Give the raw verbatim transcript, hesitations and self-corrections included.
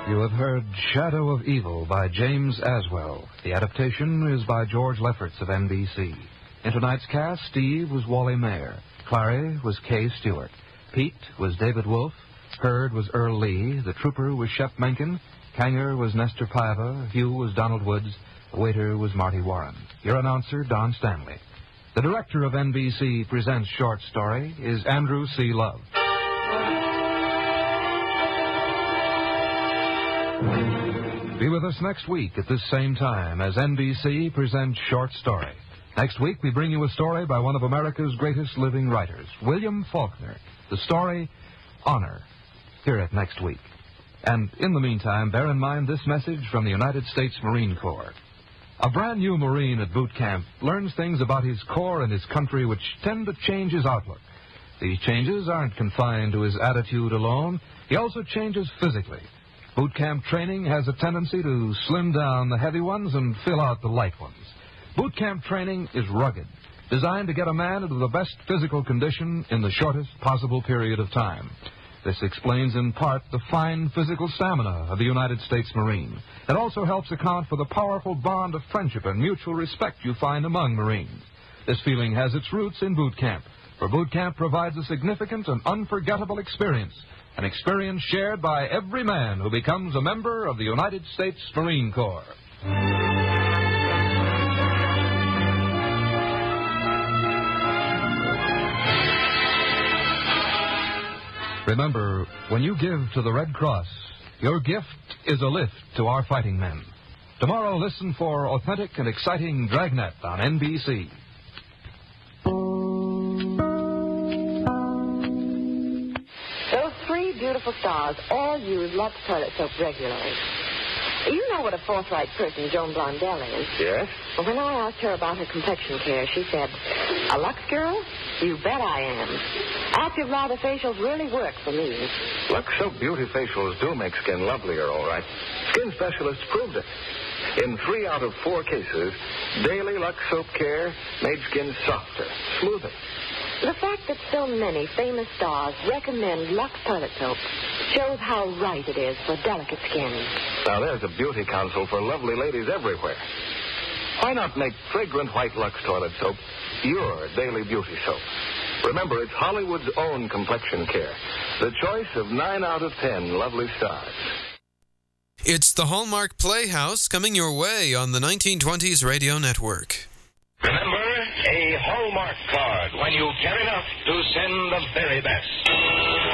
You have heard Shadow of Evil by James Aswell. The adaptation is by George Lefferts of N B C. In tonight's cast, Steve was Wally Mayer. Clary was Kay Stewart. Pete was David Wolfe. Hurd was Earl Lee. The trooper was Shep Mencken. Kanger was Nestor Paiva. Hugh was Donald Woods. The waiter was Marty Warren. Your announcer, Don Stanley. The director of N B C Presents Short Story is Andrew C. Love. Be with us next week at this same time as N B C Presents Short Story. Next week, we bring you a story by one of America's greatest living writers, William Faulkner. The story, Honor. Hear it next week. And in the meantime, bear in mind this message from the United States Marine Corps. A brand new Marine at boot camp learns things about his Corps and his country which tend to change his outlook. These changes aren't confined to his attitude alone. He also changes physically. Boot camp training has a tendency to slim down the heavy ones and fill out the light ones. Boot camp training is rugged, designed to get a man into the best physical condition in the shortest possible period of time. This explains in part the fine physical stamina of the United States Marine. It also helps account for the powerful bond of friendship and mutual respect you find among Marines. This feeling has its roots in boot camp, for boot camp provides a significant and unforgettable experience, an experience shared by every man who becomes a member of the United States Marine Corps. Remember, when you give to the Red Cross, your gift is a lift to our fighting men. Tomorrow, listen for authentic and exciting Dragnet on N B C. Those three beautiful stars all use Lux toilet soap regularly. You know what a forthright person Joan Blondell is. Yes? Well, when I asked her about her complexion care, she said, a Lux girl? You bet I am. Active lather facials really work for me. Lux Soap Beauty Facials do make skin lovelier, all right. Skin specialists proved it. In three out of four cases, daily Lux Soap care made skin softer, smoother. The fact that so many famous stars recommend Lux toilet soap shows how right it is for delicate skin. Now, there's a beauty counsel for lovely ladies everywhere. Why not make fragrant white Lux toilet soap your daily beauty soap? Remember, it's Hollywood's own complexion care. The choice of nine out of ten lovely stars. It's the Hallmark Playhouse coming your way on the nineteen twenties Radio Network. Remember, a Hallmark card when you care enough to send the very best.